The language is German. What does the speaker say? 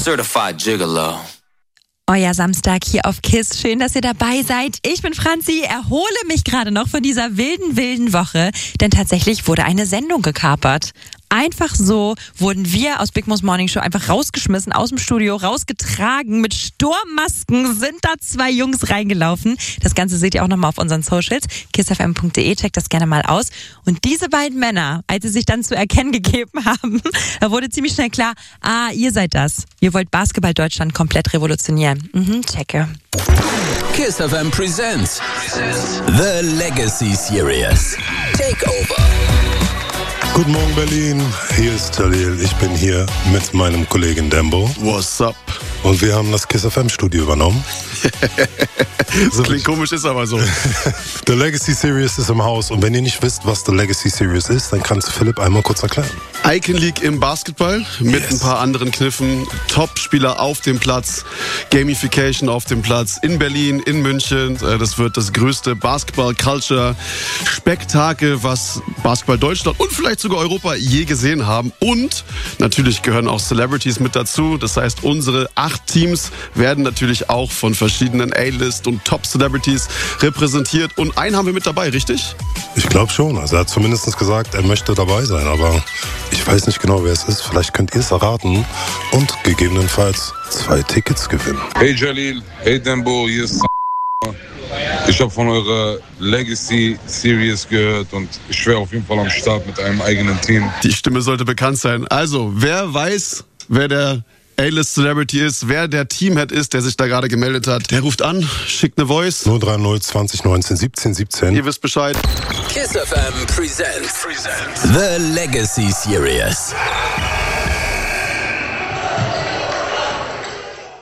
Certified Gigolo. Euer Samstag hier auf KISS. Schön, dass ihr dabei seid. Ich bin Franzi, erhole mich gerade noch von dieser wilden Woche, denn tatsächlich wurde eine Sendung gekapert. Einfach so wurden wir aus Big Mo's Morning Show einfach rausgeschmissen, aus dem Studio, rausgetragen. Mit Sturmmasken sind da zwei Jungs reingelaufen. Das Ganze seht ihr auch nochmal auf unseren Socials. kissfm.de, checkt das gerne mal aus. Und diese beiden Männer, als sie sich dann zu erkennen gegeben haben, da wurde ziemlich schnell klar, ihr seid das. Ihr wollt Basketball Deutschland komplett revolutionieren. Checke. KISS FM presents The Legacy Series. Takeover. Guten Morgen Berlin, hier ist Jalil. Ich bin hier mit meinem Kollegen Dembo. What's up? Und wir haben das KISS FM Studio übernommen. Das klingt komisch, ist aber so. The Legacy Series ist im Haus. Und wenn ihr nicht wisst, was The Legacy Series ist, dann kannst du Philipp einmal kurz erklären. Icon League im Basketball mit ein paar anderen Kniffen. Top-Spieler auf dem Platz, Gamification auf dem Platz in Berlin, in München. Das wird das größte Basketball-Culture-Spektakel, was Basketball Deutschland und vielleicht sogar Europa je gesehen haben. Und natürlich gehören auch Celebrities mit dazu. Das heißt, unsere 8 Teams werden natürlich auch von verschiedenen A-List und Top-Celebrities repräsentiert. Und einen haben wir mit dabei, richtig? Ich glaube schon. Also er hat zumindest gesagt, er möchte dabei sein. Aber ich weiß nicht genau, wer es ist. Vielleicht könnt ihr es erraten und gegebenenfalls 2 Tickets gewinnen. Hey Jalil, hey Dembo, hier ist ich habe von eurer Legacy Series gehört und ich wäre auf jeden Fall am Start mit einem eigenen Team. Die Stimme sollte bekannt sein. Also, wer weiß, wer der A-List Celebrity ist, wer der Teamhead ist, der sich da gerade gemeldet hat, der ruft an, schickt eine Voice. 030 20 19 17 17. Ihr wisst Bescheid. KISS FM presents The Legacy Series.